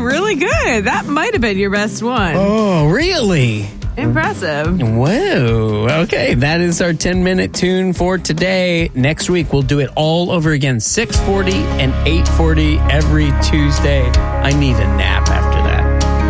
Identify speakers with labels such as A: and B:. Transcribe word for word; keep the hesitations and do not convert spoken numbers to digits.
A: really good. That might have been your best one.
B: Oh, really?
A: Impressive.
B: Whoa. Okay, that is our ten-minute tune for today. Next week, we'll do it all over again, six forty and eight forty every Tuesday. I need a nap after that.